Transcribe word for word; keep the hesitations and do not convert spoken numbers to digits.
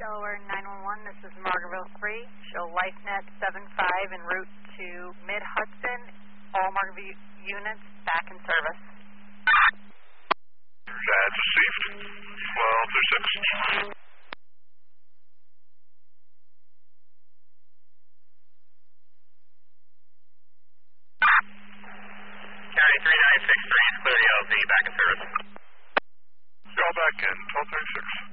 Delaware nine one one, this is Margaretville three. Show LifeNet seven five en route to Mid-Hudson. All Margaretville units back in service. That's received. twelve through six. County three nine six three is clear to L Z, back in service. Call back in, twelve thirty-six.